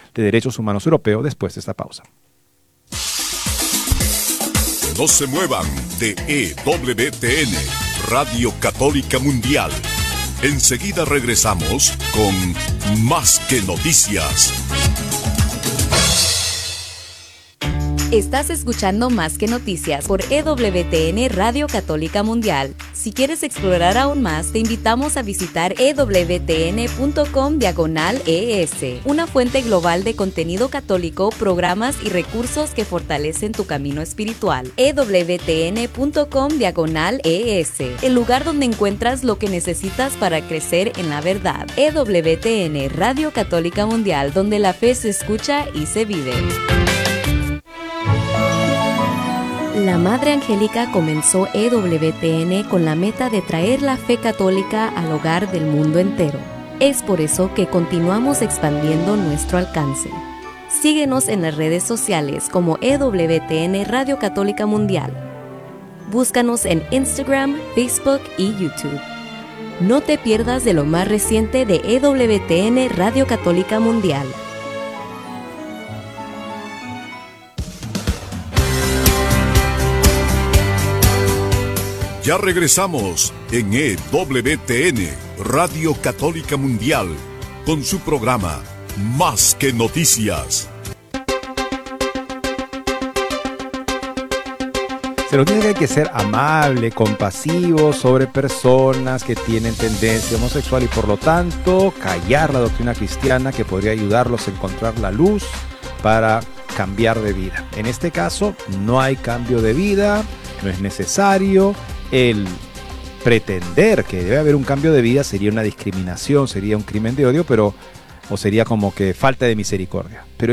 de Derechos Humanos Europeo después de esta pausa. No se muevan de EWTN, Radio Católica Mundial. Enseguida regresamos con Más que Noticias. Estás escuchando Más que Noticias por EWTN Radio Católica Mundial. Si quieres explorar aún más, te invitamos a visitar ewtn.com/ES, una fuente global de contenido católico, programas y recursos que fortalecen tu camino espiritual. ewtn.com/ES, el lugar donde encuentras lo que necesitas para crecer en la verdad. EWTN Radio Católica Mundial, donde la fe se escucha y se vive. La Madre Angélica comenzó EWTN con la meta de traer la fe católica al hogar del mundo entero. Es por eso que continuamos expandiendo nuestro alcance. Síguenos en las redes sociales como EWTN Radio Católica Mundial. Búscanos en Instagram, Facebook y YouTube. No te pierdas de lo más reciente de EWTN Radio Católica Mundial. Ya regresamos en EWTN, Radio Católica Mundial, con su programa Más que Noticias. Se nos dice que hay que ser amable, compasivo sobre personas que tienen tendencia homosexual y por lo tanto callar la doctrina cristiana que podría ayudarlos a encontrar la luz para cambiar de vida. En este caso no hay cambio de vida, no es necesario. El pretender que debe haber un cambio de vida sería una discriminación, sería un crimen de odio, o sería como que falta de misericordia. Pero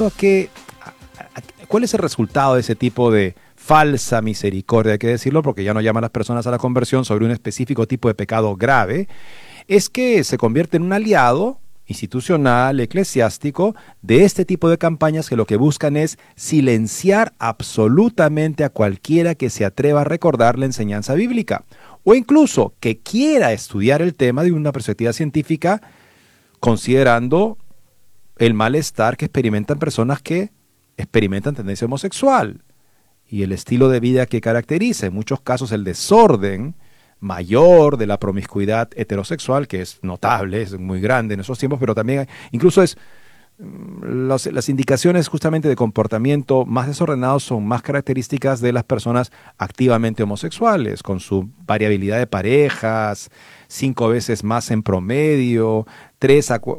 ¿cuál es el resultado de ese tipo de falsa misericordia? Hay que decirlo porque ya no llaman a las personas a la conversión sobre un específico tipo de pecado grave. Es que se convierte en un aliado institucional, eclesiástico, de este tipo de campañas que lo que buscan es silenciar absolutamente a cualquiera que se atreva a recordar la enseñanza bíblica, o incluso que quiera estudiar el tema de una perspectiva científica, considerando el malestar que experimentan personas que experimentan tendencia homosexual y el estilo de vida que caracteriza, en muchos casos, el desorden mayor de la promiscuidad heterosexual, que es notable, es muy grande en esos tiempos, pero también incluso las indicaciones justamente de comportamiento más desordenados son más características de las personas activamente homosexuales, con su variabilidad de parejas, 5 veces más en promedio, 3 a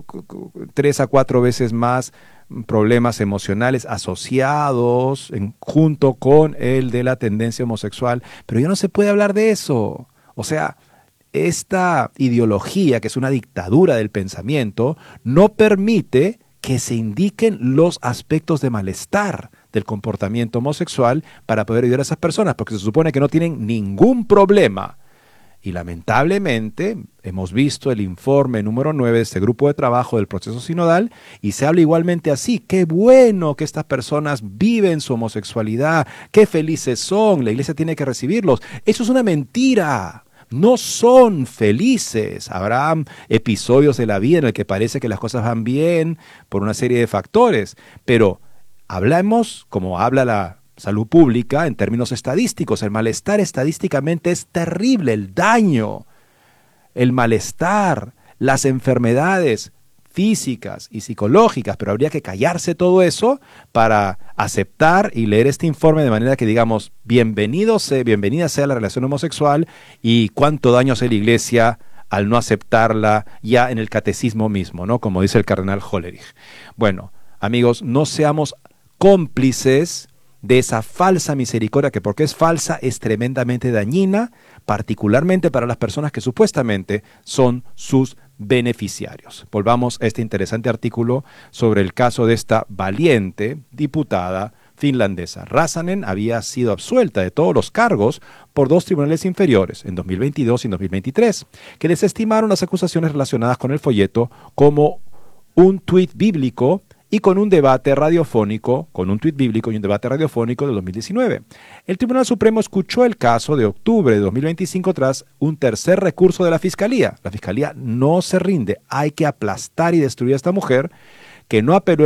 4 veces más problemas emocionales asociados junto con el de la tendencia homosexual. Pero ya no se puede hablar de eso. O sea, esta ideología, que es una dictadura del pensamiento, no permite que se indiquen los aspectos de malestar del comportamiento homosexual para poder ayudar a esas personas, porque se supone que no tienen ningún problema. Y lamentablemente hemos visto el informe número 9 de este grupo de trabajo del proceso sinodal y se habla igualmente así. Qué bueno que estas personas viven su homosexualidad, qué felices son, la iglesia tiene que recibirlos. Eso es una mentira. No son felices. Habrá episodios de la vida en el que parece que las cosas van bien por una serie de factores, pero hablamos como habla la salud pública en términos estadísticos. El malestar estadísticamente es terrible, el daño, el malestar, las enfermedades físicas y psicológicas, pero habría que callarse todo eso para aceptar y leer este informe de manera que digamos, bienvenida sea la relación homosexual y cuánto daño hace la iglesia al no aceptarla ya en el catecismo mismo, ¿no? Como dice el cardenal Hollerich. Bueno, amigos, no seamos cómplices de esa falsa misericordia que, porque es falsa, es tremendamente dañina, particularmente para las personas que supuestamente son sus beneficiarios. Volvamos a este interesante artículo sobre el caso de esta valiente diputada finlandesa. Räsänen había sido absuelta de todos los cargos por 2 tribunales inferiores en 2022 y 2023, que desestimaron las acusaciones relacionadas con el folleto como un tuit bíblico y con un debate radiofónico, del 2019. El Tribunal Supremo escuchó el caso de octubre de 2025 tras un tercer recurso de la Fiscalía. La Fiscalía no se rinde, hay que aplastar y destruir a esta mujer que no apeló